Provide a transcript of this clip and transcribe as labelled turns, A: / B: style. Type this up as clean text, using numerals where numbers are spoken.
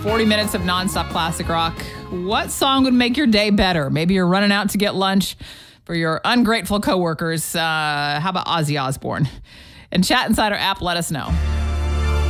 A: 40 minutes of nonstop classic rock. What song would make your day better? Maybe you're running out to get lunch for your ungrateful coworkers. How about Ozzy Osbourne? And Chat Insider app, let us know.